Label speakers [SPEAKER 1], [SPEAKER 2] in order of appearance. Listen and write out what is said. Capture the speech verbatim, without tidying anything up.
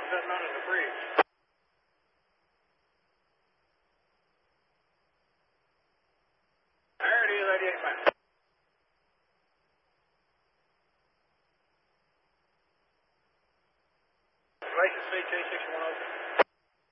[SPEAKER 1] been known as a breeze. There it is, eighty-eight miles. Relation C T six one oh.